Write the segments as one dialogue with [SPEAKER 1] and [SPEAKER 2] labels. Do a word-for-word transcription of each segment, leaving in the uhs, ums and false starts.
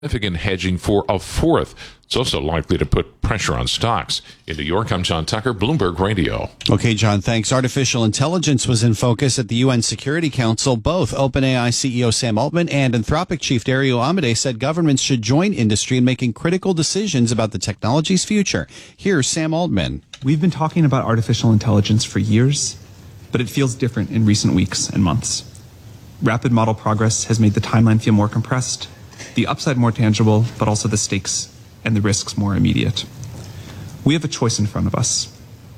[SPEAKER 1] significant hedging for a fourth. It's also likely to put pressure on stocks. In New York, I'm John Tucker, Bloomberg Radio.
[SPEAKER 2] Okay, John, thanks. Artificial intelligence was in focus at the U N Security Council. Both OpenAI C E O Sam Altman and Anthropic chief Dario Amodei said governments should join industry in making critical decisions about the technology's future. Here's Sam Altman.
[SPEAKER 3] We've been talking about artificial intelligence for years, but it feels different in recent weeks and months. Rapid model progress has made the timeline feel more compressed, the upside more tangible, but also the stakes and the risks more immediate. We have a choice in front of us.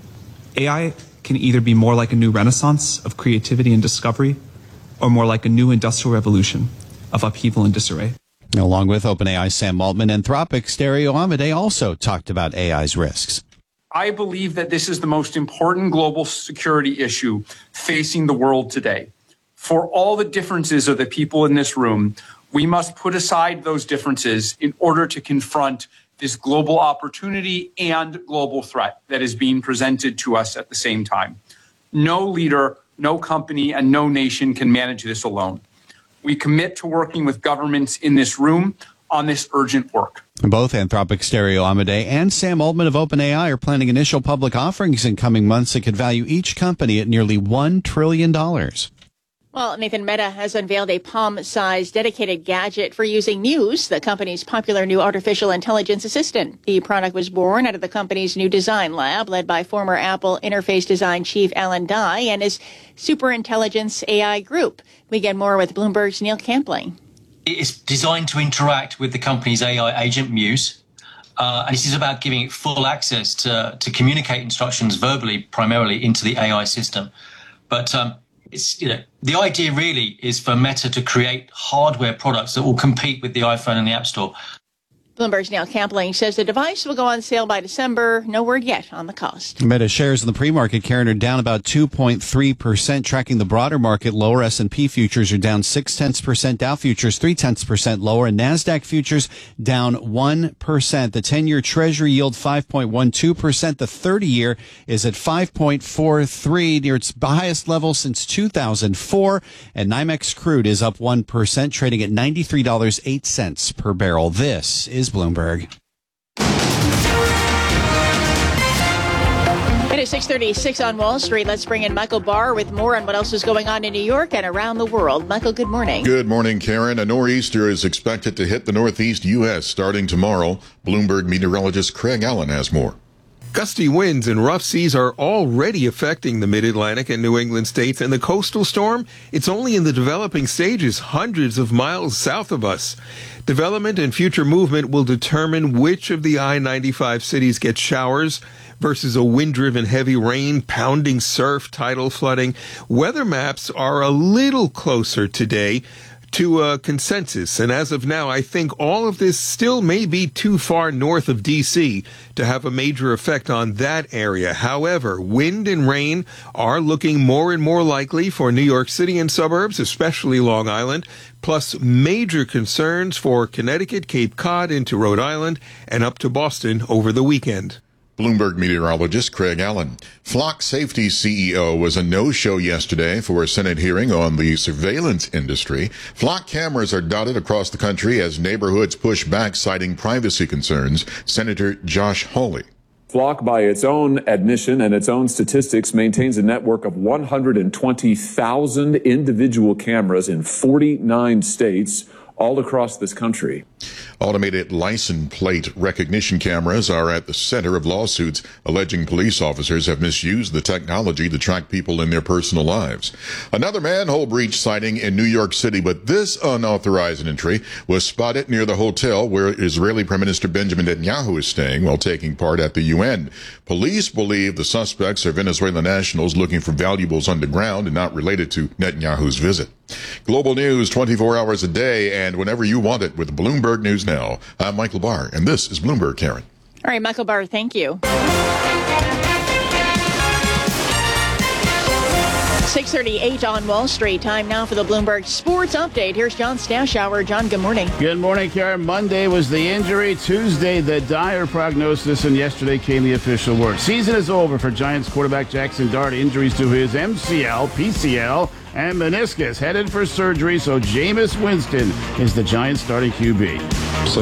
[SPEAKER 3] A I can either be more like a new renaissance of creativity and discovery, or more like a new industrial revolution of upheaval and disarray.
[SPEAKER 2] Along with OpenAI Sam Altman, Anthropic's Dario Amodei also talked about A I's risks.
[SPEAKER 4] I believe that this is the most important global security issue facing the world today. For all the differences of the people in this room, we must put aside those differences in order to confront this global opportunity and global threat that is being presented to us at the same time. No leader, no company, and no nation can manage this alone. We commit to working with governments in this room on this urgent work.
[SPEAKER 2] Both Anthropic's Dario Amodei and Sam Altman of OpenAI are planning initial public offerings in coming months that could value each company at nearly one trillion dollars.
[SPEAKER 5] Well, Nathan, Meta has unveiled a palm-sized dedicated gadget for using Muse, the company's popular new artificial intelligence assistant. The product was born out of the company's new design lab, led by former Apple interface design chief Alan Dye and his superintelligence A I group. We get more with Bloomberg's Neil Campling.
[SPEAKER 6] It's designed to interact with the company's A I agent, Muse. Uh, and this is about giving it full access to, to communicate instructions verbally, primarily into the A I system. But um, it's, you know, the idea really is for Meta to create hardware products that will compete with the iPhone and the App Store.
[SPEAKER 5] Bloomberg's Neil Campling says the device will go on sale by December. No word yet on the cost.
[SPEAKER 2] Meta shares in the pre-market, Karen, are down about two point three percent, tracking the broader market lower. S and P futures are down six tenths percent, Dow futures three tenths percent lower, and NASDAQ futures down one percent. The ten-year Treasury yield five point one two percent. The thirty-year is at five point four three, near its highest level since two thousand four. And NYMEX crude is up one percent, trading at ninety-three dollars and eight cents per barrel. This is Bloomberg.
[SPEAKER 5] It is six thirty-six on Wall Street. Let's bring in Michael Barr with more on what else is going on in New York and around the world. Michael, good morning.
[SPEAKER 7] Good morning, Karen. A nor'easter is expected to hit the northeast U S starting tomorrow. Bloomberg meteorologist Craig Allen has more.
[SPEAKER 8] Gusty winds and rough seas are already affecting the mid-Atlantic and New England states, and the coastal storm, it's only in the developing stages hundreds of miles south of us. Development and future movement will determine which of the I ninety-five cities get showers versus a wind-driven heavy rain, pounding surf, tidal flooding. Weather maps are a little closer today to a consensus, and as of now, I think all of this still may be too far north of D C to have a major effect on that area. However, wind and rain are looking more and more likely for New York City and suburbs, especially Long Island, plus major concerns for Connecticut, Cape Cod into Rhode Island, and up to Boston over the weekend.
[SPEAKER 7] Bloomberg meteorologist Craig Allen. Flock Safety C E O was a no-show yesterday for a Senate hearing on the surveillance industry. Flock cameras are dotted across the country as neighborhoods push back, citing privacy concerns. Senator Josh Hawley.
[SPEAKER 9] Flock, by its own admission and its own statistics, maintains a network of one hundred twenty thousand individual cameras in forty-nine states all across this country.
[SPEAKER 7] Automated license plate recognition cameras are at the center of lawsuits alleging police officers have misused the technology to track people in their personal lives. Another manhole breach sighting in New York City, but this unauthorized entry was spotted near the hotel where Israeli Prime Minister Benjamin Netanyahu is staying while taking part at the U N. Police believe the suspects are Venezuelan nationals looking for valuables underground and not related to Netanyahu's visit. Global news twenty-four hours a day and whenever you want it with Bloomberg News Now. I'm Michael Barr, and this is Bloomberg, Karen.
[SPEAKER 5] All right, Michael Barr, thank you. six thirty-eight on Wall Street. Time now for the Bloomberg Sports Update. Here's John Stashower. John, good morning.
[SPEAKER 10] Good morning, Karen. Monday was the injury. Tuesday, the dire prognosis. And yesterday came the official word. Season is over for Giants quarterback Jackson Dart. Injuries to his M C L, P C L, and meniscus headed for surgery, so Jameis Winston is the Giants starting Q B.